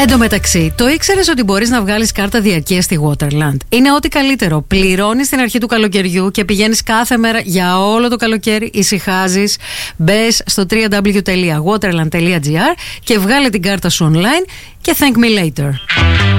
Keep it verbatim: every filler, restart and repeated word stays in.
Εν τω μεταξύ, το ήξερες ότι μπορείς να βγάλεις κάρτα διαρκείας στη Waterland? Είναι ό,τι καλύτερο. Πληρώνεις στην αρχή του καλοκαιριού και πηγαίνεις κάθε μέρα για όλο το καλοκαίρι. Ησυχάζεις. Μπες στο double-u double-u double-u τελεία waterland τελεία gr και βγάλε την κάρτα σου online και thank me later.